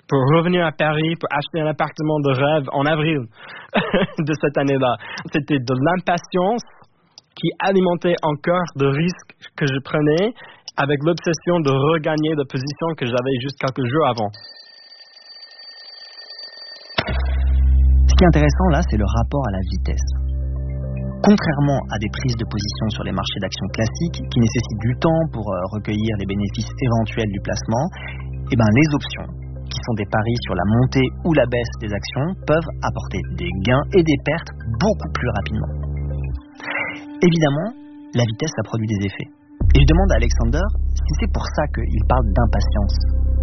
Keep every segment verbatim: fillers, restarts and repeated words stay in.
pour revenir à Paris, pour acheter un appartement de rêve en avril de cette année-là. C'était de l'impatience qui alimentait encore de risques que je prenais avec l'obsession de regagner la position que j'avais juste quelques jours avant. Ce qui est intéressant là, c'est le rapport à la vitesse. Contrairement à des prises de position sur les marchés d'actions classiques qui nécessitent du temps pour recueillir les bénéfices éventuels du placement, eh ben les options, qui sont des paris sur la montée ou la baisse des actions, peuvent apporter des gains et des pertes beaucoup plus rapidement. Évidemment, la vitesse, ça produit des effets. Et je demande à Alexander si c'est pour ça qu'il parle d'impatience.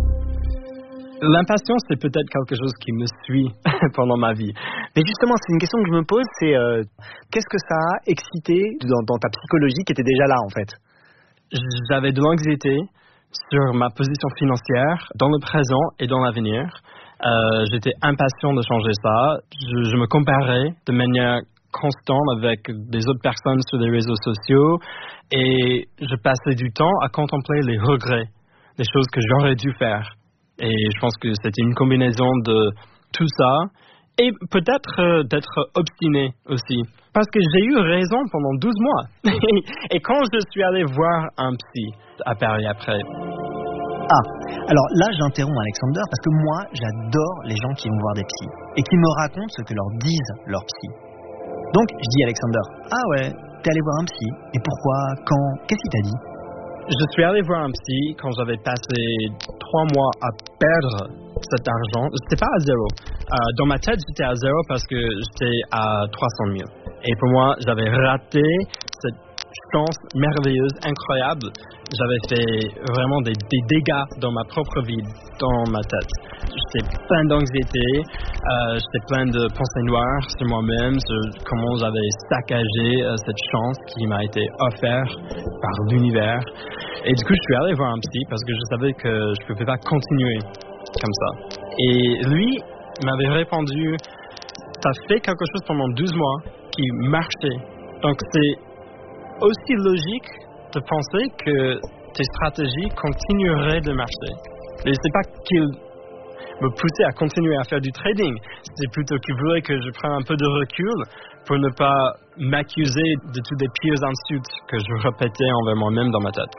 L'impatience, c'est peut-être quelque chose qui me suit pendant ma vie. Mais justement, c'est une question que je me pose, c'est euh, qu'est-ce que ça a excité dans, dans ta psychologie qui était déjà là, en fait? J'avais de l'anxiété sur ma position financière, dans le présent et dans l'avenir. Euh, j'étais impatient de changer ça. Je, je me comparais de manière constante avec des autres personnes sur les réseaux sociaux et je passais du temps à contempler les regrets, les choses que j'aurais dû faire. Et je pense que c'était une combinaison de tout ça et peut-être euh, d'être obstiné aussi. Parce que j'ai eu raison pendant douze mois. Et quand je suis allé voir un psy à Paris après. Ah, alors là j'interromps Alexander parce que moi j'adore les gens qui vont voir des psys et qui me racontent ce que leur disent leurs psys. Donc je dis à Alexander, ah ouais, t'es allé voir un psy. Et pourquoi? Quand? Qu'est-ce qu'il t'a dit? Je suis allé voir un psy quand j'avais passé trois mois à perdre cet argent. C'était pas à zéro. Euh, dans ma tête, j'étais à zéro parce que j'étais à trois cent mille. Et pour moi, j'avais raté cette chance merveilleuse, incroyable. J'avais fait vraiment des, des dégâts dans ma propre vie, dans ma tête. J'étais plein d'anxiété, euh, j'étais plein de pensées noires sur moi-même, sur comment j'avais saccagé euh, cette chance qui m'a été offerte par l'univers. Et du coup, je suis allé voir un psy parce que je savais que je ne pouvais pas continuer comme ça. Et lui m'avait répondu, t'as fait quelque chose pendant douze mois qui marchait. Donc c'est aussi logique de penser que tes stratégies continueraient de marcher. Et c'est pas qu'il me poussait à continuer à faire du trading, c'est plutôt qu'il voulait que je prenne un peu de recul pour ne pas m'accuser de toutes les pires insultes que je répétais envers moi-même dans ma tête.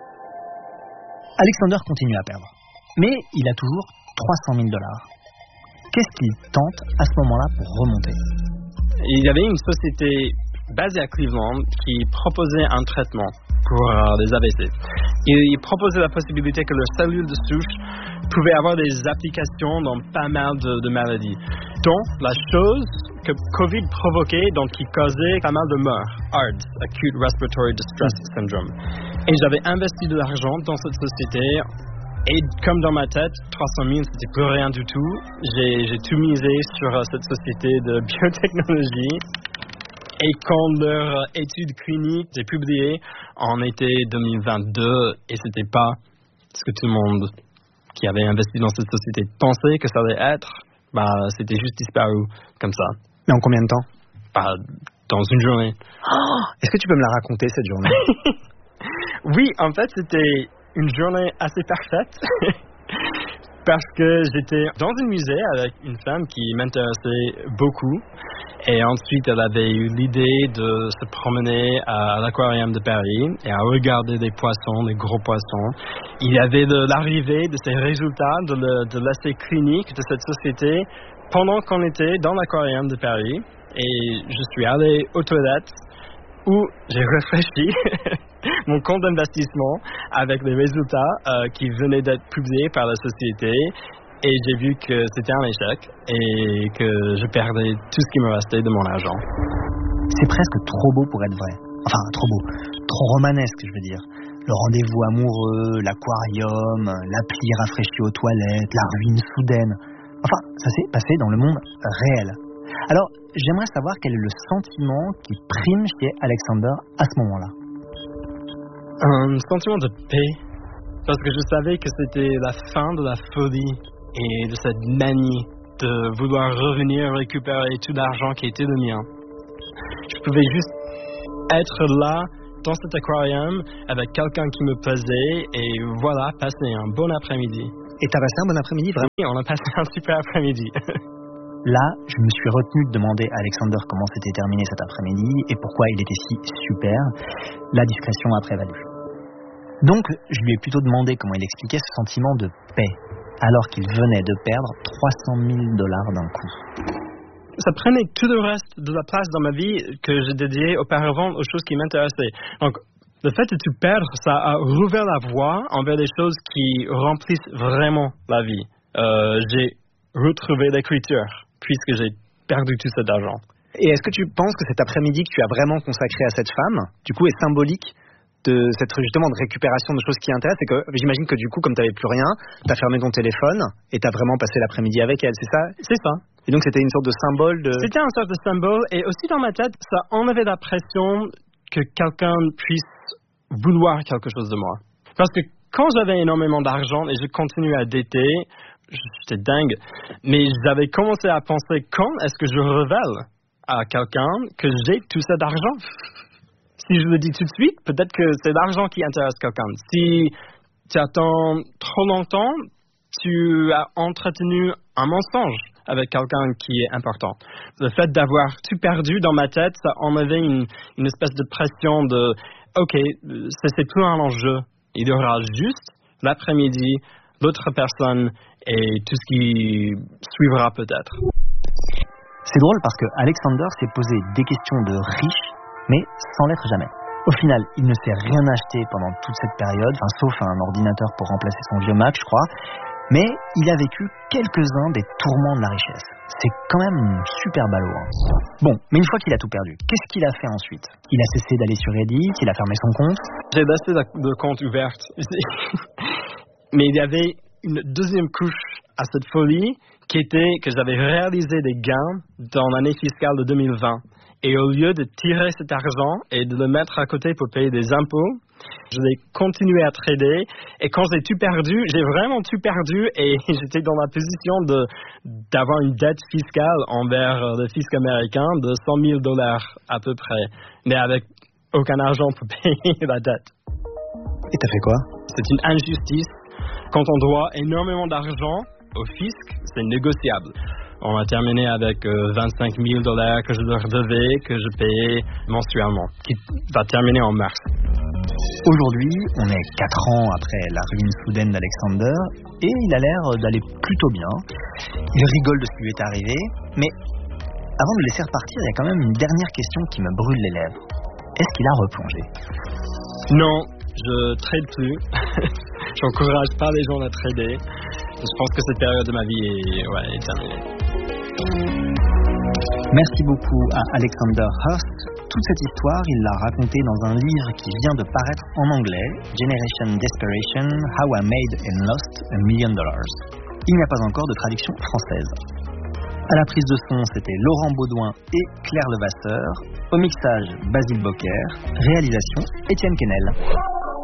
Alexander continue à perdre, mais il a toujours trois cent mille dollars. Qu'est-ce qu'il tente à ce moment-là pour remonter? Il y avait une société basée à Cleveland qui proposait un traitement pour euh, les A V C. Il proposait la possibilité que leurs cellules de souche pouvaient avoir des applications dans pas mal de, de maladies, dont la chose que COVID provoquait, donc qui causait pas mal de morts, A R D S, Acute Respiratory Distress Syndrome. Et j'avais investi de l'argent dans cette société. Et comme dans ma tête, trois cent mille, c'était plus rien du tout. J'ai, j'ai tout misé sur euh, cette société de biotechnologie. Et quand leur étude clinique est publiée en été deux mille vingt-deux, et c'était pas ce que tout le monde qui avait investi dans cette société pensait que ça allait être, bah, c'était juste disparu comme ça. Mais en combien de temps? Bah, dans une journée. Oh, est-ce que tu peux me la raconter, cette journée? Oui, en fait, c'était une journée assez parfaite. Parce que j'étais dans un musée avec une femme qui m'intéressait beaucoup. Et ensuite, elle avait eu l'idée de se promener à l'aquarium de Paris et à regarder des poissons, des gros poissons. Il y avait de l'arrivée de ces résultats de, le, de l'essai clinique de cette société pendant qu'on était dans l'aquarium de Paris. Et je suis allé aux toilettes où j'ai réfléchi mon compte d'investissement avec les résultats euh, qui venaient d'être publiés par la société. Et j'ai vu que c'était un échec et que je perdais tout ce qui me restait de mon argent. C'est presque trop beau pour être vrai. Enfin, trop beau. Trop romanesque, je veux dire. Le rendez-vous amoureux, l'aquarium, l'appli rafraîchie aux toilettes, la ruine soudaine. Enfin, ça s'est passé dans le monde réel. Alors, j'aimerais savoir quel est le sentiment qui prime chez Alexander à ce moment-là. Un sentiment de paix. Parce que je savais que c'était la fin de la folie et de cette manie de vouloir revenir récupérer tout l'argent qui était le mien. Je pouvais juste être là, dans cet aquarium, avec quelqu'un qui me pesait, et voilà, passer un bon après-midi. Et t'as passé un bon après-midi, vraiment? Oui, on a passé un super après-midi. Là, je me suis retenu de demander à Alexander comment s'était terminé cet après-midi et pourquoi il était si super. La discrétion a prévalu. Donc, je lui ai plutôt demandé comment il expliquait ce sentiment de paix, alors qu'il venait de perdre trois cent mille dollars d'un coup. Ça prenait tout le reste de la place dans ma vie que j'ai dédié auparavant aux choses qui m'intéressaient. Donc, le fait de tout perdre, ça a rouvert la voie envers des choses qui remplissent vraiment la vie. Euh, j'ai retrouvé l'écriture, puisque j'ai perdu tout cet argent. Et est-ce que tu penses que cet après-midi que tu as vraiment consacré à cette femme, du coup, est symbolique de cette, justement, de récupération de choses qui intéressent? Et que j'imagine que du coup, comme tu n'avais plus rien, tu as fermé ton téléphone et tu as vraiment passé l'après-midi avec elle, c'est ça? C'est ça. Et donc, c'était une sorte de symbole de... C'était une sorte de symbole, et aussi dans ma tête, ça enlevait la pression que quelqu'un puisse vouloir quelque chose de moi. Parce que quand j'avais énormément d'argent et je continuais à dater, j'étais dingue, mais j'avais commencé à penser, quand est-ce que je révèle à quelqu'un que j'ai tout cet argent? Si je le dis tout de suite, peut-être que c'est l'argent qui intéresse quelqu'un. Si tu attends trop longtemps, tu as entretenu un mensonge avec quelqu'un qui est important. Le fait d'avoir tout perdu dans ma tête, ça enlevait une, une espèce de pression de « Ok, c'est, c'est plus un enjeu. Il y aura juste l'après-midi, l'autre personne et tout ce qui suivra peut-être. » C'est drôle parce que Alexander s'est posé des questions de riche, mais sans l'être jamais. Au final, il ne s'est rien acheté pendant toute cette période, enfin, sauf un ordinateur pour remplacer son vieux Mac, je crois. Mais il a vécu quelques-uns des tourments de la richesse. C'est quand même super ballot. Hein. Bon, mais une fois qu'il a tout perdu, qu'est-ce qu'il a fait ensuite? Il a cessé d'aller sur Reddit, il a fermé son compte? J'ai laissé le compte ouvert. Mais il y avait une deuxième couche à cette folie qui était que j'avais réalisé des gains dans l'année fiscale de deux mille vingt. Et au lieu de tirer cet argent et de le mettre à côté pour payer des impôts, je l'ai continué à trader. Et quand j'ai tout perdu, j'ai vraiment tout perdu et j'étais dans la position de, d'avoir une dette fiscale envers le fisc américain de cent mille dollars à peu près. Mais avec aucun argent pour payer la dette. Et t'as fait quoi? C'est une injustice. Quand on doit énormément d'argent au fisc, c'est négociable. On a terminé avec euh, vingt-cinq mille dollars que je leur devais, que je payais mensuellement, qui va terminer en mars. Aujourd'hui, on est quatre ans après la ruine soudaine d'Alexander, et il a l'air d'aller plutôt bien. Il rigole de ce qui lui est arrivé, mais avant de le laisser repartir, il y a quand même une dernière question qui me brûle les lèvres. Est-ce qu'il a replongé? Non, je trade plus. J'encourage pas les gens à trader. Je pense que cette période de ma vie est, ouais, est terminée. Merci beaucoup à Alexander Hurst. Toute cette histoire, il l'a racontée dans un livre qui vient de paraître en anglais, Generation Desperation, How I Made and Lost a Million Dollars. Il n'y a pas encore de traduction française. À la prise de son, c'était Laurent Baudouin et Claire Levasseur. Au mixage, Basile Bocquer. Réalisation, Étienne Quesnel.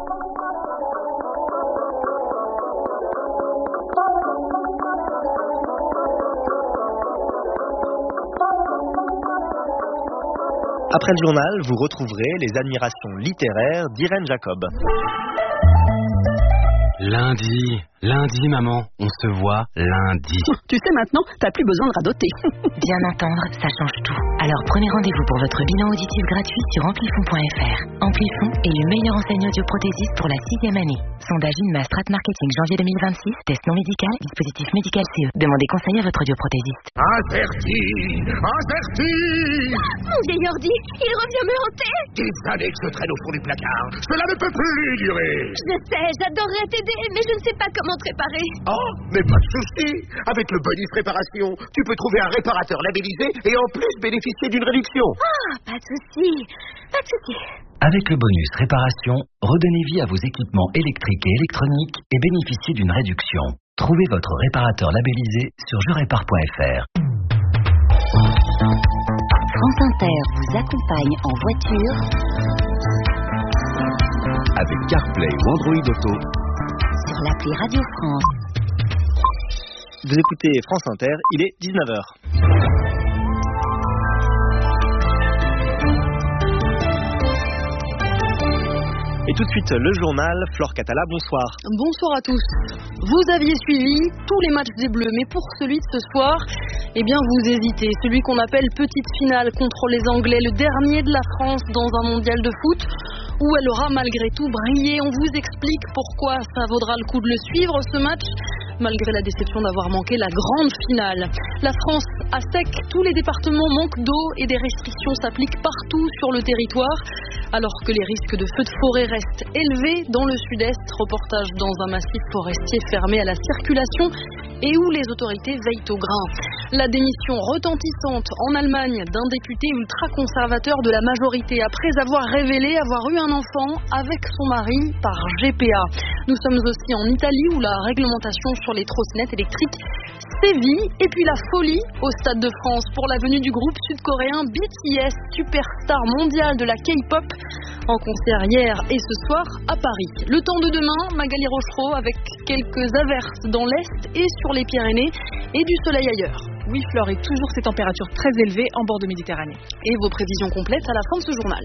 Après le journal, vous retrouverez les admirations littéraires d'Irène Jacob. Lundi, lundi maman, on se voit lundi. Tu sais maintenant, t'as plus besoin de radoter. Bien entendre, ça change tout. Alors prenez rendez-vous pour votre bilan auditif gratuit sur amplifon point f r. Amplifon est le meilleur enseigne audioprothésiste pour la sixième année. Sondage INMA Strat Marketing janvier deux mille vingt-six, test non médical, dispositif médical C E. Demandez conseil à votre audioprothésiste. Averti, averti. Mon vieil ordi, il revient me hanter. Des années que je traîne au fond du placard. Cela ne peut plus durer. Je sais, j'adorerais t'aider, mais je ne sais pas comment te réparer. Oh, mais pas de souci. Avec le bonus réparation, tu peux trouver un réparateur labellisé et en plus bénéficier d'une réduction. Ah, pas de souci, pas de souci. Avec le bonus réparation, redonnez vie à vos équipements électriques et électroniques et bénéficiez d'une réduction. Trouvez votre réparateur labellisé sur je répare point f r. France Inter vous accompagne en voiture avec CarPlay ou Android Auto sur l'appli Radio France. Vous écoutez France Inter, il est dix-neuf heures. Et tout de suite, le journal. Flore Catala, bonsoir. Bonsoir à tous. Vous aviez suivi tous les matchs des Bleus, mais pour celui de ce soir, eh bien vous hésitez. Celui qu'on appelle petite finale contre les Anglais, le dernier de la France dans un mondial de foot, où elle aura malgré tout brillé. On vous explique pourquoi ça vaudra le coup de le suivre, ce match, malgré la déception d'avoir manqué la grande finale. La France à sec, tous les départements manquent d'eau et des restrictions s'appliquent partout sur le territoire, alors que les risques de feux de forêt restent élevés dans le sud-est. Reportage dans un massif forestier fermé à la circulation et où les autorités veillent au grain. La démission retentissante en Allemagne d'un député ultra-conservateur de la majorité après avoir révélé avoir eu un enfant avec son mari par G P A. Nous sommes aussi en Italie où la réglementation sur les trottinettes électriques sévit. Et puis la folie au Stade de France pour la venue du groupe sud-coréen B T S, superstar mondiale de la K-pop, en concert hier et ce soir à Paris. Le temps de demain, Magali Rochereau avec quelques averses dans l'Est et sur les Pyrénées et du soleil ailleurs. Oui, Flore, et toujours ces températures très élevées en bord de Méditerranée. Et vos prévisions complètes à la fin de ce journal.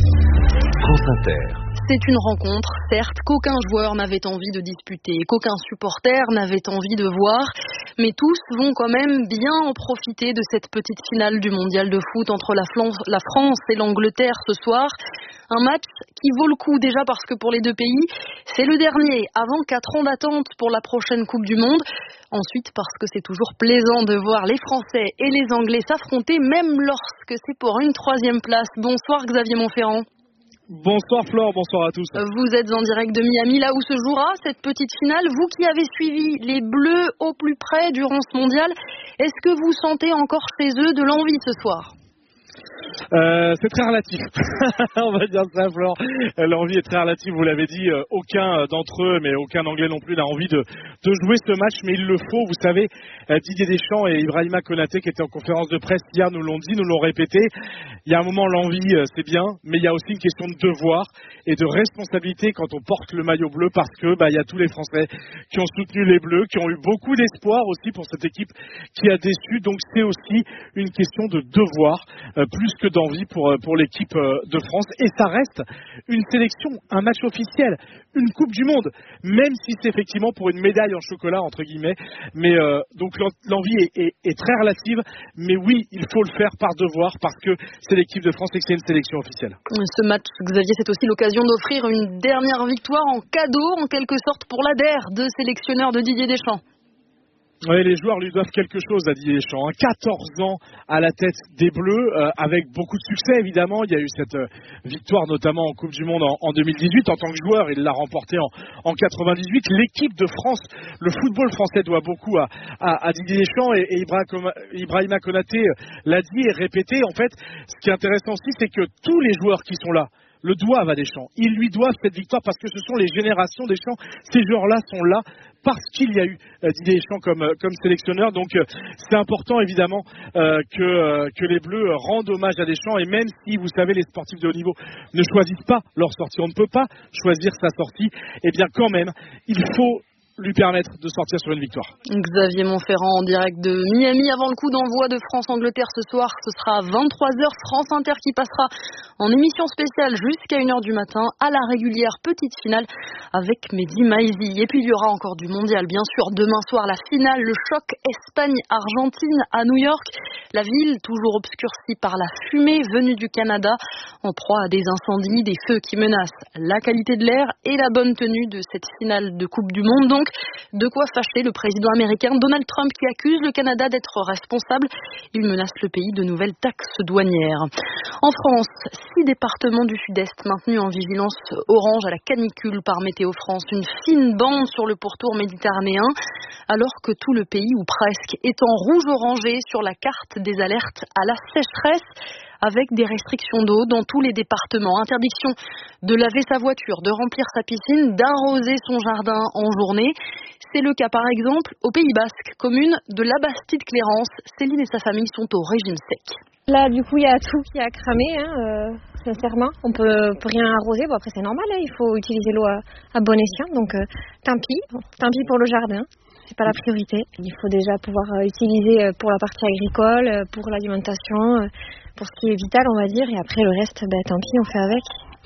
France Inter. C'est une rencontre, certes, qu'aucun joueur n'avait envie de disputer, qu'aucun supporter n'avait envie de voir, mais tous vont quand même bien en profiter de cette petite finale du mondial de foot entre la France et l'Angleterre ce soir. Un match qui vaut le coup déjà parce que pour les deux pays, c'est le dernier avant quatre ans d'attente pour la prochaine Coupe du Monde. Ensuite parce que c'est toujours plaisant de voir les Français et les Anglais s'affronter, même lorsque c'est pour une troisième place. Bonsoir Xavier Montferrand. Bonsoir Flore, bonsoir à tous. Vous êtes en direct de Miami, là où se jouera cette petite finale. Vous qui avez suivi les Bleus au plus près durant ce mondial, est-ce que vous sentez encore chez eux de l'envie ce soir ? Euh, c'est très relatif, on va dire ça, Flore. L'envie est très relative, vous l'avez dit. Aucun d'entre eux, mais aucun Anglais non plus, n'a envie de, de jouer ce match, mais il le faut. Vous savez, Didier Deschamps et Ibrahima Konaté, qui étaient en conférence de presse hier, nous l'ont dit, nous l'ont répété. Il y a un moment, l'envie, c'est bien, mais il y a aussi une question de devoir et de responsabilité quand on porte le maillot bleu, parce que bah, il y a tous les Français qui ont soutenu les Bleus, qui ont eu beaucoup d'espoir aussi pour cette équipe qui a déçu. Donc c'est aussi une question de devoir, euh, plus que d'envie pour, pour l'équipe de France. Et ça reste une sélection, un match officiel, une Coupe du Monde, même si c'est effectivement pour une médaille en chocolat, entre guillemets. Mais euh, donc l'envie est, est, est très relative, mais oui, il faut le faire par devoir, parce que c'est l'équipe de France et que c'est une sélection officielle. Ce match, Xavier, c'est aussi l'occasion d'offrir une dernière victoire en cadeau, en quelque sorte, pour l'A D E R, de sélectionneur de Didier Deschamps. Oui, les joueurs lui doivent quelque chose à Didier Deschamps. Hein. quatorze ans à la tête des Bleus, euh, avec beaucoup de succès évidemment. Il y a eu cette euh, victoire notamment en Coupe du Monde en, en deux mille dix-huit. En tant que joueur, il l'a remporté en, en quatre-vingt-dix-huit. L'équipe de France, le football français doit beaucoup à, à, à Didier Deschamps, et, et Ibrahima, Ibrahima Konaté l'a dit et répété. En fait, ce qui est intéressant aussi, c'est que tous les joueurs qui sont là le doivent à Deschamps. Ils lui doivent cette victoire parce que ce sont les générations Deschamps. Ces joueurs-là sont là parce qu'il y a eu euh, Didier Deschamps comme, euh, comme sélectionneur. Donc euh, c'est important évidemment euh, que, euh, que les Bleus rendent hommage à Deschamps. Et même si, vous savez, les sportifs de haut niveau ne choisissent pas leur sortie, on ne peut pas choisir sa sortie, eh bien quand même, il faut lui permettre de sortir sur une victoire. Xavier Montferrand en direct de Miami avant le coup d'envoi de France-Angleterre ce soir. Ce sera à vingt-trois heures, France Inter qui passera en émission spéciale jusqu'à une heure du matin à la régulière petite finale avec Mehdi Maizi. Et puis il y aura encore du mondial, bien sûr. Demain soir, la finale, le choc Espagne-Argentine à New York. La ville toujours obscurcie par la fumée venue du Canada, en proie à des incendies, des feux qui menacent la qualité de l'air et la bonne tenue de cette finale de Coupe du Monde. Donc, de quoi fâcher le président américain Donald Trump qui accuse le Canada d'être responsable. Il menace le pays de nouvelles taxes douanières. En France, six départements du Sud-Est maintenus en vigilance orange à la canicule par Météo France. Une fine bande sur le pourtour méditerranéen, alors que tout le pays, ou presque, est en rouge orangé sur la carte des alertes à la sécheresse, avec des restrictions d'eau dans tous les départements. Interdiction de laver sa voiture, de remplir sa piscine, d'arroser son jardin en journée. C'est le cas par exemple au Pays Basque, commune de la Bastide-Clérance. Céline et sa famille sont au régime sec. Là, du coup, il y a tout qui a cramé, hein, euh, sincèrement. On peut, peut rien arroser. Bon, après, c'est normal, hein, il faut utiliser l'eau à, à bon escient. Donc, euh, tant pis. Tant pis pour le jardin. C'est pas la priorité. Il faut déjà pouvoir euh, utiliser pour la partie agricole, pour l'alimentation, pour ce qui est vital, on va dire. Et après, le reste, ben, tant pis, on fait avec.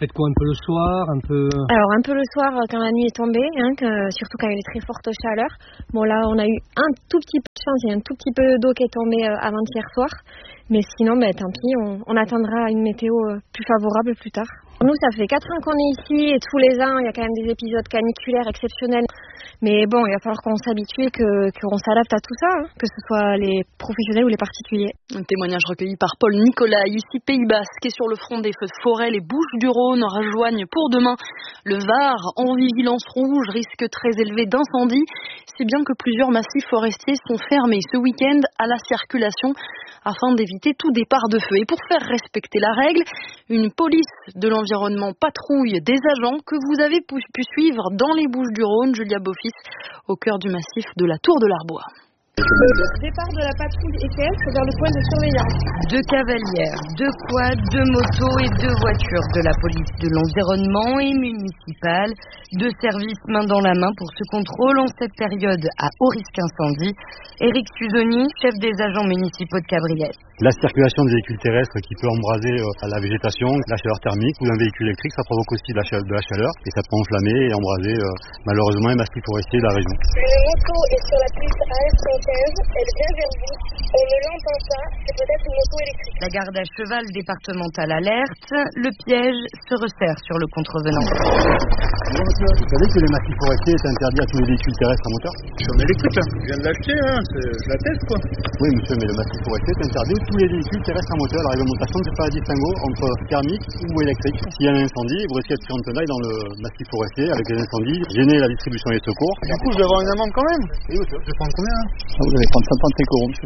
Faites quoi un peu le soir, un peu... Alors un peu le soir quand la nuit est tombée, hein, que, surtout quand il y a des très fortes chaleurs. Bon là on a eu un tout petit peu de chance, il y a un tout petit peu d'eau qui est tombée euh, avant-hier soir. Mais sinon, bah, tant pis, on, on attendra une météo euh, plus favorable plus tard. Nous, ça fait quatre ans qu'on est ici et tous les ans, il y a quand même des épisodes caniculaires exceptionnels. Mais bon, il va falloir qu'on s'habitue, que, qu'on s'adapte à tout ça, hein, que ce soit les professionnels ou les particuliers. Un témoignage recueilli par Paul Nicolas, ici Pays Basque, et sur le front des feux de forêt, les Bouches-du-Rhône rejoignent pour demain le Var en vigilance rouge, risque très élevé d'incendie. Si bien que plusieurs massifs forestiers sont fermés ce week-end à la circulation afin d'éviter tout départ de feu. Et pour faire respecter la règle, une police de l'environnement patrouille des agents que vous avez pu suivre dans les Bouches-du-Rhône, Julia Beaufils, au cœur du massif de la Tour de l'Arbois. Départ de la patrouille E T S vers le point de surveillance. Deux cavalières, deux quads, deux motos et deux voitures de la police de l'environnement et municipale. Deux services main dans la main pour ce contrôle en cette période à haut risque incendie. Éric Suzoni, chef des agents municipaux de Cabriès. La circulation des véhicules terrestres qui peut embraser la végétation, la chaleur thermique ou d'un véhicule électrique, ça provoque aussi de la chaleur, de la chaleur et ça peut enflammer et embraser euh, malheureusement les massifs forestiers de la région. Une moto est sur la piste A F cent quinze, elle vient vers vous. On ne l'entend pas, c'est peut-être une moto électrique. La garde à cheval départementale alerte, le piège se resserre sur le contrevenant. Bonjour monsieur, vous savez que les massifs forestiers est interdit à tous les véhicules terrestres à moteur? Je suis en électrique là, je viens de l'acheter, hein. Je la teste quoi. Oui monsieur, mais le massif forestier est interdit à tous les véhicules terrestres à moteur. La réglementation ne fait pas la distinguo entre thermique ou électrique. S'il y a un incendie, vous risquez de tirer en tenaille dans le massif forestier avec les incendies, gêner la distribution des secours. Du coup je vais avoir une amende quand même. Oui monsieur. Je vais prendre combien hein? Ah, vous allez prendre cinquante euros monsieur.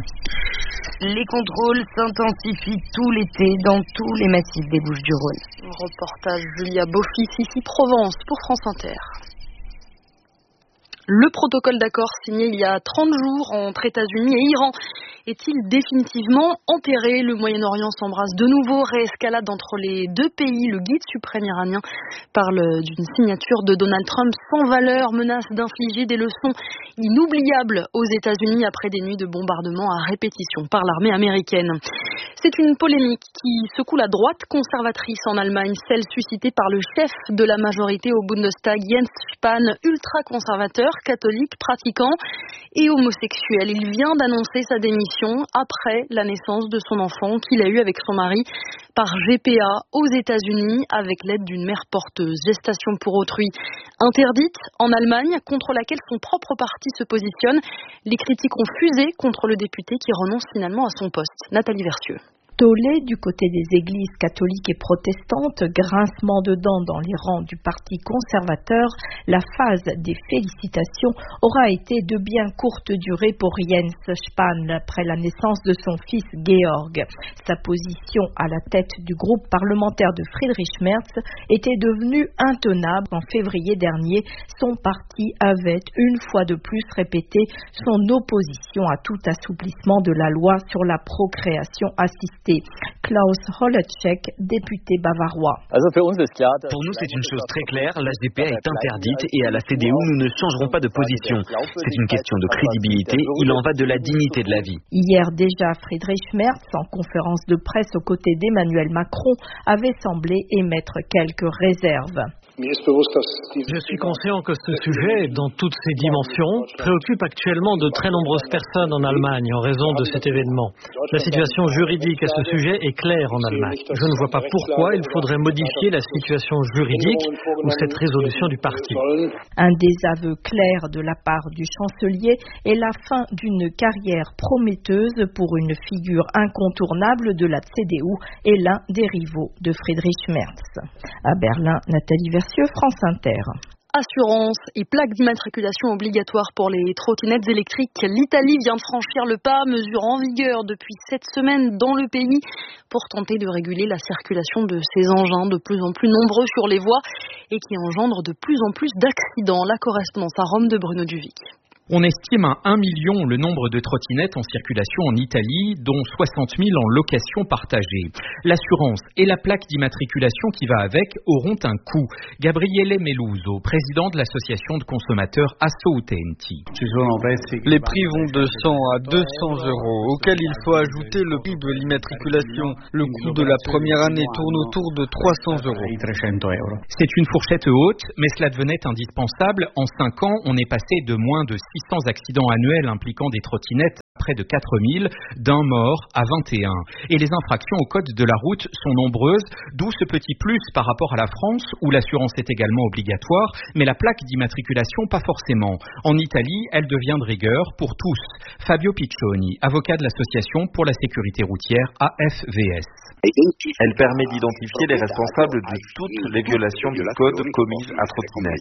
Les contrôles s'intensifient tout l'été dans tous les massifs des Bouches-du-Rhône. Reportage Julia Beaufils, ici Provence pour France Inter. Le protocole d'accord signé il y a trente jours entre États-Unis et Iran est-il définitivement enterré? Le Moyen-Orient s'embrasse de nouveau, réescalade entre les deux pays. Le guide suprême iranien parle d'une signature de Donald Trump sans valeur, menace d'infliger des leçons inoubliables aux États-Unis après des nuits de bombardements à répétition par l'armée américaine. C'est une polémique qui secoue la droite conservatrice en Allemagne, celle suscitée par le chef de la majorité au Bundestag, Jens Spahn, ultra-conservateur, catholique, pratiquant et homosexuel. Il vient d'annoncer sa démission après la naissance de son enfant qu'il a eu avec son mari par G P A aux États-Unis avec l'aide d'une mère porteuse. Gestation pour autrui interdite en Allemagne, contre laquelle son propre parti se positionne. Les critiques ont fusé contre le député qui renonce finalement à son poste. Nathalie Versieux. Tollé du côté des églises catholiques et protestantes, grincement de dents dans les rangs du parti conservateur, la phase des félicitations aura été de bien courte durée pour Jens Spahn après la naissance de son fils Georg. Sa position à la tête du groupe parlementaire de Friedrich Merz était devenue intenable. En février dernier, son parti avait une fois de plus répété son opposition à tout assouplissement de la loi sur la procréation assistée. Klaus Holleczek, député bavarois. Pour nous, c'est une chose très claire, la G P A est interdite et à la C D U, nous ne changerons pas de position. C'est une question de crédibilité, il en va de la dignité de la vie. Hier déjà, Friedrich Merz, en conférence de presse aux côtés d'Emmanuel Macron, avait semblé émettre quelques réserves. Je suis conscient que ce sujet, dans toutes ses dimensions, préoccupe actuellement de très nombreuses personnes en Allemagne en raison de cet événement. La situation juridique à ce sujet est claire en Allemagne. Je ne vois pas pourquoi il faudrait modifier la situation juridique ou cette résolution du parti. Un désaveu clair de la part du chancelier est la fin d'une carrière prometteuse pour une figure incontournable de la C D U et l'un des rivaux de Friedrich Merz. À Berlin, Nathalie Versieux, France Inter. Assurance et plaques d'immatriculation obligatoires pour les trottinettes électriques. L'Italie vient de franchir le pas, mesure en vigueur depuis sept semaines dans le pays pour tenter de réguler la circulation de ces engins de plus en plus nombreux sur les voies et qui engendrent de plus en plus d'accidents. La correspondance à Rome de Bruno Duvic. On estime à un million le nombre de trottinettes en circulation en Italie, dont soixante mille en location partagée. L'assurance et la plaque d'immatriculation qui va avec auront un coût. Gabriele Meluso, président de l'association de consommateurs Assoutenti. Les prix vont de cent à deux cents euros, auquel il faut ajouter le prix de l'immatriculation. Le coût de la première année tourne autour de trois cents euros. C'est une fourchette haute, mais cela devenait indispensable. En cinq ans, on est passé de moins de six cents accidents annuels impliquant des trottinettes à près de quatre mille, d'un mort à vingt et un. Et les infractions au code de la route sont nombreuses, d'où ce petit plus par rapport à la France, où l'assurance est également obligatoire, mais la plaque d'immatriculation pas forcément. En Italie, elle devient de rigueur pour tous. Fabio Piccioni, avocat de l'association pour la sécurité routière A F V S. Elle permet d'identifier les responsables de toutes les violations du code commises à trottinette.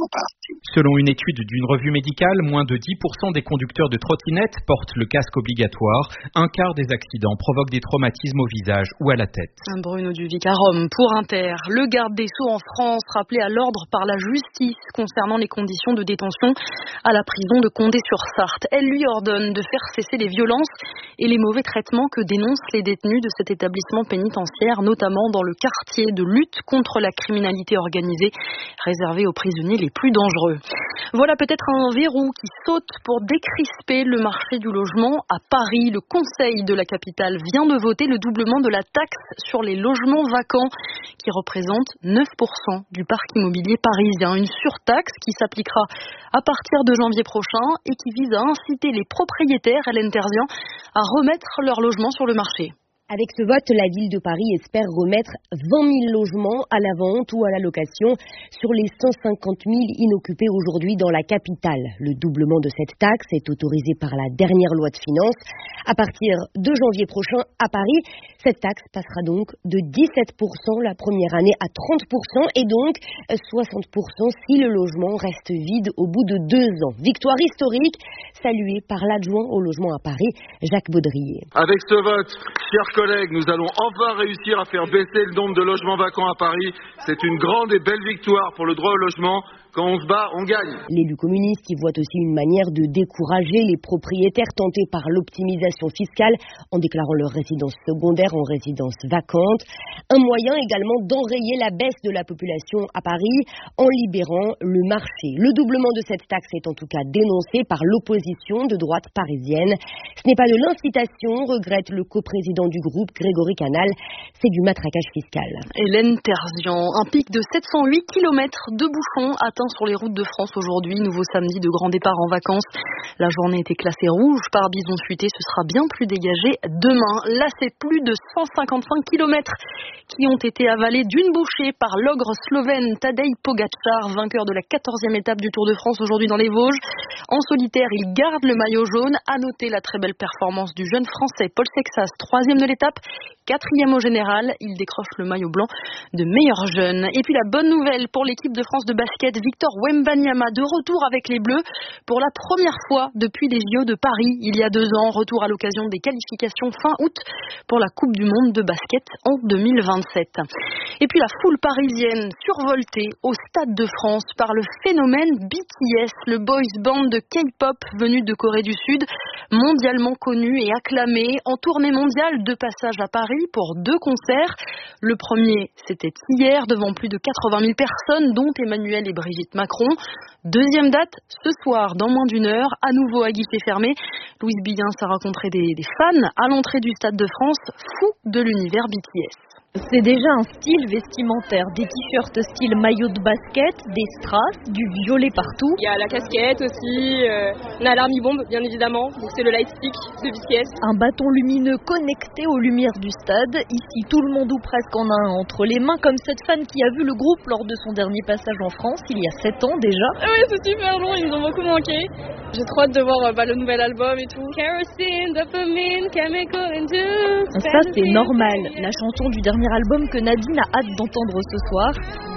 Selon une étude d'une revue médicale, moins de dix pour cent des conducteurs de trottinettes portent le casque obligatoire. Un quart des accidents provoquent des traumatismes au visage ou à la tête. Bruno Duvic à Rome pour Inter. Le garde des Sceaux en France, rappelé à l'ordre par la justice concernant les conditions de détention à la prison de Condé-sur-Sarthe. Elle lui ordonne de faire cesser les violences et les mauvais traitements que dénoncent les détenus de cet établissement pénitentiaire, notamment dans le quartier de lutte contre la criminalité organisée, réservé aux prisonniers les plus dangereux. Voilà peut-être un verrou qui saute pour décrisper le marché du logement à Paris. Le Conseil de la capitale vient de voter le doublement de la taxe sur les logements vacants, qui représente neuf pour cent du parc immobilier parisien. Une surtaxe qui s'appliquera à partir de janvier prochain et qui vise à inciter les propriétaires, elle intervient, à remettre leur logement sur le marché. Avec ce vote, la ville de Paris espère remettre vingt mille logements à la vente ou à la location sur les cent cinquante mille inoccupés aujourd'hui dans la capitale. Le doublement de cette taxe est autorisé par la dernière loi de finances. À partir de janvier prochain à Paris, cette taxe passera donc de dix-sept pour cent la première année à trente pour cent et donc soixante pour cent si le logement reste vide au bout de deux ans. Victoire historique saluée par l'adjoint au logement à Paris, Jacques Baudrier. Avec ce vote, chers collègues, nous allons enfin réussir à faire baisser le nombre de logements vacants à Paris. C'est une grande et belle victoire pour le droit au logement. Quand on se bat, on gagne. L'élu communiste y voit aussi une manière de décourager les propriétaires tentés par l'optimisation fiscale en déclarant leur résidence secondaire en résidence vacante. Un moyen également d'enrayer la baisse de la population à Paris en libérant le marché. Le doublement de cette taxe est en tout cas dénoncé par l'opposition de droite parisienne. Ce n'est pas de l'incitation, regrette le coprésident du groupe, Grégory Canal, c'est du matraquage fiscal. Hélène Terzian, un pic de sept cent huit kilomètres de bouchons atteint sur les routes de France aujourd'hui, nouveau samedi de grand départ en vacances. La journée était classée rouge par bison futé, ce sera bien plus dégagé demain. Là, c'est plus de cent cinquante-cinq kilomètres qui ont été avalés d'une bouchée par l'ogre slovène Tadej Pogačar, vainqueur de la quatorzième étape du Tour de France aujourd'hui dans les Vosges. En solitaire, il garde le maillot jaune. À noter la très belle performance du jeune français Paul Sexas, troisième de l'étape, quatrième au général. Il décroche le maillot blanc de meilleur jeune. Et puis la bonne nouvelle pour l'équipe de France de basket, Victor Wembanyama de retour avec les Bleus pour la première fois depuis les J O de Paris il y a deux ans. Retour à l'occasion des qualifications fin août pour la Coupe du Monde de basket en deux mille vingt-sept. Et puis la foule parisienne survoltée au Stade de France par le phénomène B T S, le boys band de K-pop venu de Corée du Sud, mondialement connu et acclamé, en tournée mondiale de passage à Paris pour deux concerts. Le premier, c'était hier devant plus de quatre-vingt mille personnes, dont Emmanuel et Brigitte Macron. Deuxième date, ce soir, dans moins d'une heure, à nouveau à guichet fermé. Louise Billens a rencontré des, des fans à l'entrée du Stade de France, fous de l'univers B T S. C'est déjà un style vestimentaire, des t-shirts style maillot de basket, des strass, du violet partout. Il y a la casquette aussi, euh, on a l'armibombe bien évidemment, donc c'est le lightstick de B T S. Un bâton lumineux connecté aux lumières du stade. Ici, tout le monde ou presque en a un entre les mains, comme cette fan qui a vu le groupe lors de son dernier passage en France, il y a sept ans déjà. Ah oui, c'est super long, ils nous ont beaucoup manqué. J'ai trop hâte de voir bah, le nouvel album et tout. Kerosene, dopamine, chemical induced. Ça, c'est normal, la chanson du dernier album que Nadine a hâte d'entendre ce soir.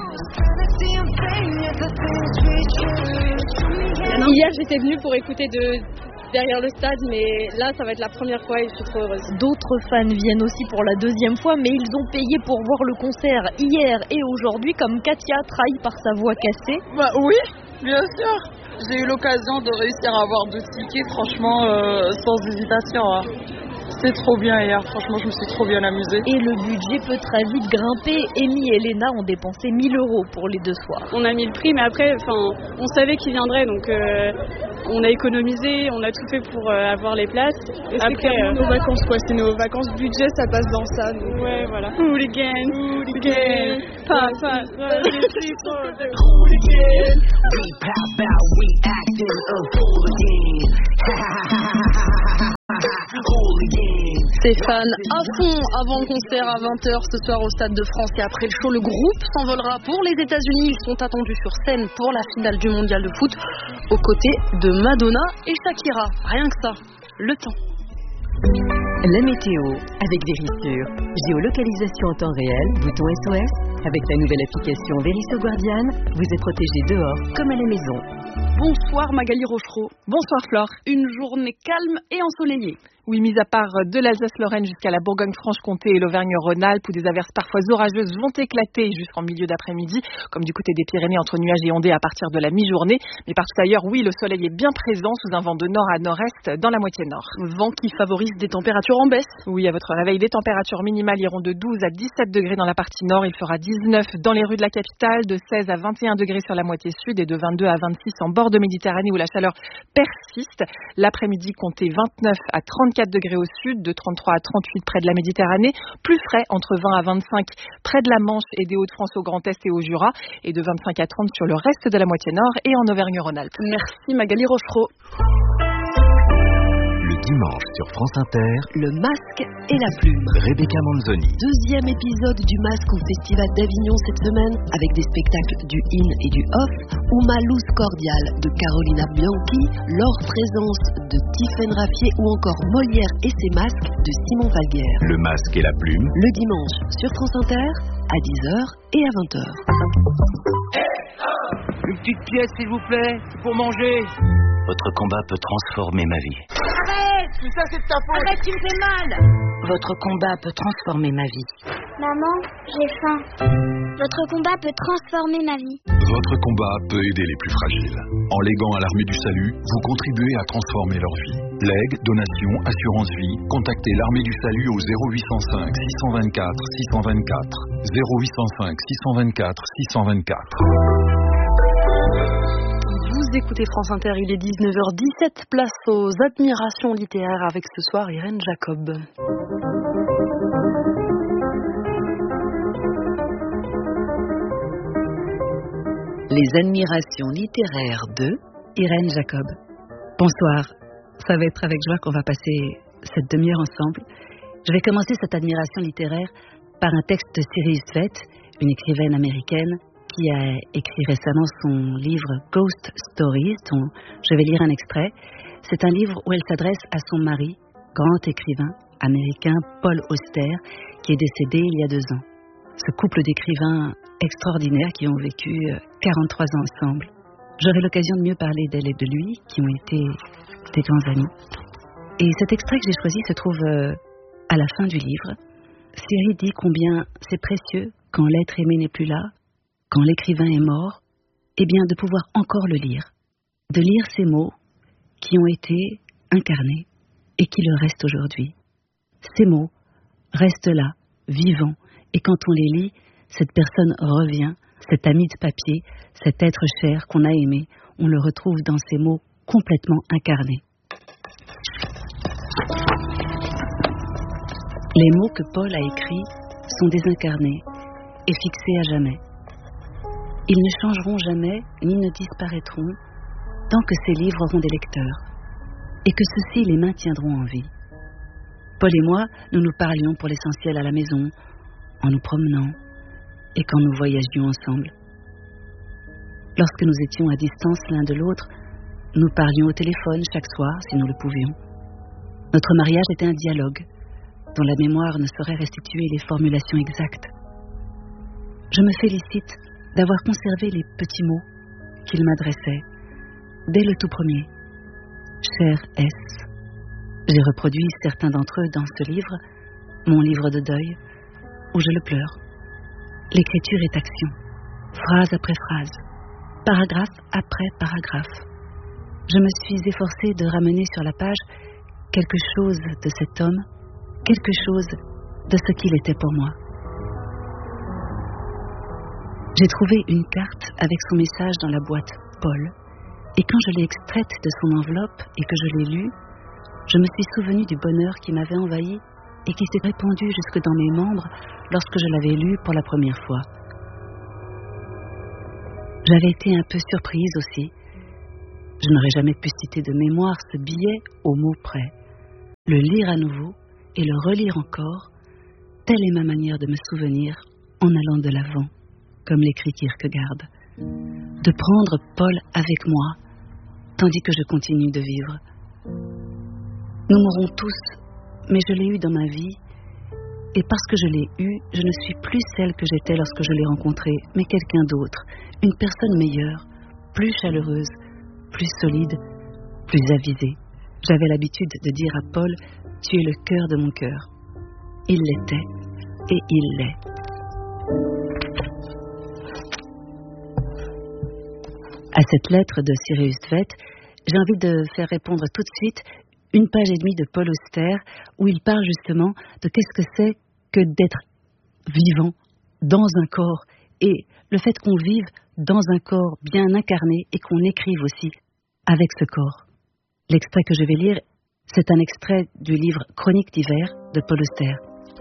Hier, j'étais venue pour écouter de derrière le stade, mais là, ça va être la première fois et je suis trop heureuse. D'autres fans viennent aussi pour la deuxième fois, mais ils ont payé pour voir le concert hier et aujourd'hui, comme Katia, trahie par sa voix cassée. Bah oui, bien sûr. J'ai eu l'occasion de réussir à avoir deux tickets, franchement, euh, sans hésitation. Hein. C'était trop bien hier, franchement, je me suis trop bien amusée. Et le budget peut très vite grimper. Amy et Léna ont dépensé mille euros pour les deux soirs. On a mis le prix, mais après, on savait qu'ils viendraient, donc euh, on a économisé, on a tout fait pour euh, avoir les places. Et c'est après, euh, nos vacances, quoi. C'est nos vacances budget, ça passe dans ça. Donc, ouais, voilà. Hooligan, hooligan, papa, hooligan. We pop out, we acting a hooligan. Stéphane à fond avant le concert à vingt heures ce soir au Stade de France. Et après le show, le groupe s'envolera pour les États-Unis. Ils sont attendus sur scène pour la finale du mondial de foot aux côtés de Madonna et Shakira. Rien que ça, le temps. La météo avec Vérissure. Géolocalisation en temps réel, bouton S O S. Avec la nouvelle application Vérisso Guardian, vous êtes protégé dehors comme à la maison. Bonsoir Magali Rochereau. Bonsoir Flore. Une journée calme et ensoleillée. Oui, mis à part de l'Alsace-Lorraine jusqu'à la Bourgogne-Franche-Comté et l'Auvergne-Rhône-Alpes, où des averses parfois orageuses vont éclater jusqu'en milieu d'après-midi, comme du côté des Pyrénées entre nuages et ondées à partir de la mi-journée. Mais partout ailleurs, oui, le soleil est bien présent sous un vent de nord à nord-est dans la moitié nord. Vent qui favorise des températures en baisse. Oui, à votre réveil, les températures minimales iront de douze à dix-sept degrés dans la partie nord. Il fera dix-neuf dans les rues de la capitale, de seize à vingt et un degrés sur la moitié sud et de vingt-deux à vingt-six en bord de Méditerranée où la chaleur persiste. L'après-midi, comptez vingt-neuf à trente-quatre degrés au sud, de trente-trois à trente-huit près de la Méditerranée, plus frais entre vingt à vingt-cinq près de la Manche et des Hauts-de-France au Grand Est et au Jura, et de vingt-cinq à trente sur le reste de la moitié nord et en Auvergne-Rhône-Alpes. Merci Magali Rochereau. Le dimanche sur France Inter, Le Masque et la Plume. Rebecca Manzoni. Deuxième épisode du Masque au Festival d'Avignon cette semaine, avec des spectacles du in et du off, ou Ma Loose Cordiale de Carolina Bianchi, L'Or Présence de Tiffaine Raffier ou encore Molière et ses masques de Simon Falguière. Le Masque et la Plume. Le dimanche sur France Inter à dix heures et à vingt heures. Une petite pièce s'il vous plaît, pour manger. Votre combat peut transformer ma vie. Arrête, tout ça c'est de ta faute. Arrête, tu me fais mal. Votre combat peut transformer ma vie. Maman, j'ai faim. Votre combat peut transformer ma vie. Votre combat peut aider les plus fragiles. En léguant à l'Armée du Salut, vous contribuez à transformer leur vie. Legs, donations, assurance vie, contactez l'Armée du Salut au zéro huit cent cinq six cent vingt-quatre six cent vingt-quatre. zéro huit cent cinq six cent vingt-quatre six cent vingt-quatre. Vous écoutez France Inter, il est dix-neuf heures dix-sept, place aux admirations littéraires avec ce soir Irène Jacob. Les admirations littéraires de Irène Jacob. Bonsoir, ça va être avec joie qu'on va passer cette demi-heure ensemble. Je vais commencer cette admiration littéraire par un texte de Cyril Svett, une écrivaine américaine qui a écrit récemment son livre Ghost Stories, dont je vais lire un extrait. C'est un livre où elle s'adresse à son mari, grand écrivain américain Paul Auster, qui est décédé il y a deux ans. Ce couple d'écrivains extraordinaires qui ont vécu quarante-trois ans ensemble. J'aurai l'occasion de mieux parler d'elle et de lui, qui ont été des grands amis. Et cet extrait que j'ai choisi se trouve à la fin du livre. Cyril dit combien c'est précieux quand l'être aimé n'est plus là, quand l'écrivain est mort, eh bien de pouvoir encore le lire, de lire ces mots qui ont été incarnés et qui le restent aujourd'hui. Ces mots restent là, vivants, et quand on les lit, cette personne revient, cet ami de papier, cet être cher qu'on a aimé, on le retrouve dans ces mots complètement incarnés. Les mots que Paul a écrits sont désincarnés et fixés à jamais. Ils ne changeront jamais ni ne disparaîtront tant que ces livres auront des lecteurs et que ceux-ci les maintiendront en vie. Paul et moi, nous nous parlions pour l'essentiel à la maison, en nous promenant et quand nous voyagions ensemble. Lorsque nous étions à distance l'un de l'autre, nous parlions au téléphone chaque soir si nous le pouvions. Notre mariage était un dialogue dont la mémoire ne saurait restituer les formulations exactes. Je me félicite d'avoir conservé les petits mots qu'il m'adressait dès le tout premier. Cher S. J'ai reproduit certains d'entre eux dans ce livre, mon livre de deuil, où je le pleure. L'écriture est action, phrase après phrase, paragraphe après paragraphe. je me suis efforcée de ramener sur la page quelque chose de cet homme, quelque chose de ce qu'il était pour moi. J'ai trouvé une carte avec son message dans la boîte Paul, et quand je l'ai extraite de son enveloppe et que je l'ai lue, je me suis souvenue du bonheur qui m'avait envahi et qui s'est répandu jusque dans mes membres lorsque je l'avais lu pour la première fois. J'avais été un peu surprise aussi. Je n'aurais jamais pu citer de mémoire ce billet au mot près. Le lire à nouveau et le relire encore, telle est ma manière de me souvenir en allant de l'avant, comme l'écrit Kierkegaard. De prendre Paul avec moi, tandis que je continue de vivre. Nous mourrons tous, mais je l'ai eu dans ma vie, et parce que je l'ai eu, je ne suis plus celle que j'étais lorsque je l'ai rencontré, mais quelqu'un d'autre, une personne meilleure, plus chaleureuse, plus solide, plus avisée. J'avais l'habitude de dire à Paul, « Tu es le cœur de mon cœur ». Il l'était, et il l'est. À cette lettre de Sirius Tvet, j'ai envie de faire répondre tout de suite une page et demie de Paul Auster, où il parle justement de qu'est-ce que c'est que d'être vivant dans un corps, et le fait qu'on vive dans un corps bien incarné et qu'on écrive aussi avec ce corps. L'extrait que je vais lire, c'est un extrait du livre Chroniques d'hiver de Paul Auster.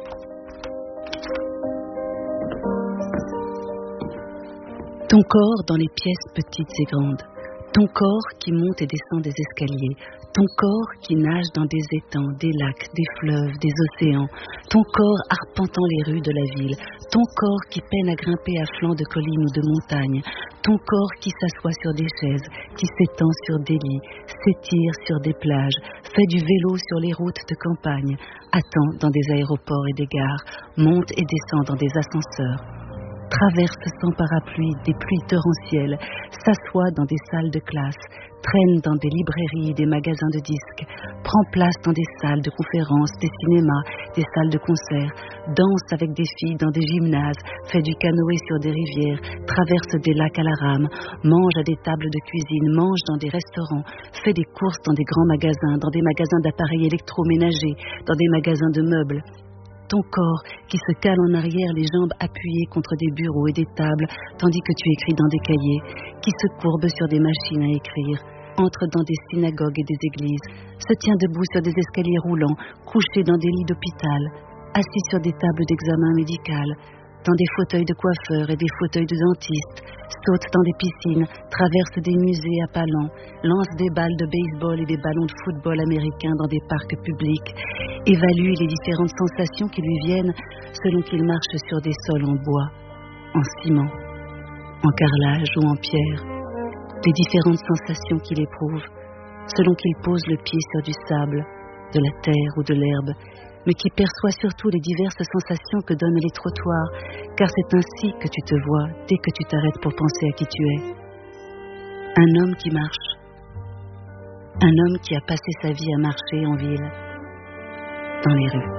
Ton corps dans les pièces petites et grandes, ton corps qui monte et descend des escaliers, ton corps qui nage dans des étangs, des lacs, des fleuves, des océans, ton corps arpentant les rues de la ville, ton corps qui peine à grimper à flanc de collines ou de montagnes, ton corps qui s'assoit sur des chaises, qui s'étend sur des lits, s'étire sur des plages, fait du vélo sur les routes de campagne, attend dans des aéroports et des gares, monte et descend dans des ascenseurs, traverse sans parapluie des pluies torrentielles, s'assoit dans des salles de classe, traîne dans des librairies et des magasins de disques, prend place dans des salles de conférences, des cinémas, des salles de concert, danse avec des filles dans des gymnases, fait du canoë sur des rivières, traverse des lacs à la rame, mange à des tables de cuisine, mange dans des restaurants, fait des courses dans des grands magasins, dans des magasins d'appareils électroménagers, dans des magasins de meubles. Ton corps qui se cale en arrière, les jambes appuyées contre des bureaux et des tables, tandis que tu écris dans des cahiers, qui se courbe sur des machines à écrire, entre dans des synagogues et des églises, se tient debout sur des escaliers roulants, couché dans des lits d'hôpital, assis sur des tables d'examen médical, dans des fauteuils de coiffeurs et des fauteuils de dentistes, saute dans des piscines, traverse des musées à pas lents, lance des balles de baseball et des ballons de football américains dans des parcs publics, évalue les différentes sensations qui lui viennent selon qu'il marche sur des sols en bois, en ciment, en carrelage ou en pierre, les différentes sensations qu'il éprouve selon qu'il pose le pied sur du sable, de la terre ou de l'herbe, mais qui perçoit surtout les diverses sensations que donnent les trottoirs, car c'est ainsi que tu te vois dès que tu t'arrêtes pour penser à qui tu es. Un homme qui marche. Un homme qui a passé sa vie à marcher en ville, dans les rues.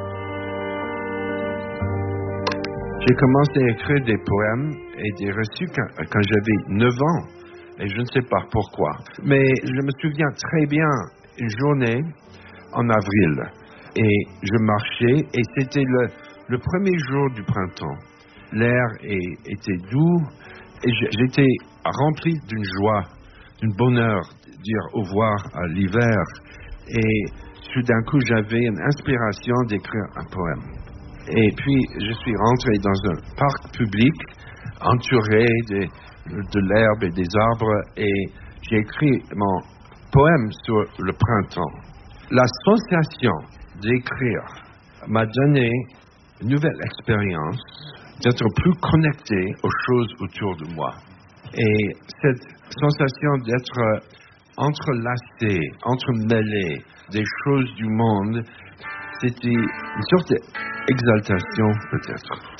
J'ai commencé à écrire des poèmes et des récits quand, quand j'avais neuf ans, et je ne sais pas pourquoi. Mais je me souviens très bien une journée en avril. Et je marchais, et c'était le, le premier jour du printemps. L'air est, était doux, et j'étais rempli d'une joie, d'un bonheur, de dire au revoir à l'hiver. Et tout d'un coup, j'avais une inspiration d'écrire un poème. Et puis, je suis rentré dans un parc public, entouré de, de l'herbe et des arbres, et j'ai écrit mon poème sur le printemps. La sensation d'écrire m'a donné une nouvelle expérience d'être plus connecté aux choses autour de moi. Et cette sensation d'être entrelacé, entremêlé des choses du monde, c'était une sorte d'exaltation peut-être.